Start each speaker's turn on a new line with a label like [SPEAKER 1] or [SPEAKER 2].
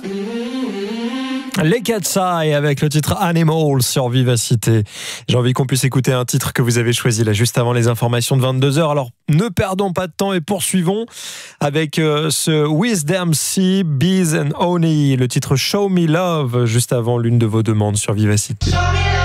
[SPEAKER 1] Les Cat's Eye avec le titre Animals sur Vivacité. J'ai envie qu'on puisse écouter un titre que vous avez choisi là juste avant les informations de 22h. Alors ne perdons pas de temps et poursuivons avec ce Wisdom Sea, Bees and Honey, le titre Show Me Love juste avant l'une de vos demandes sur Vivacité.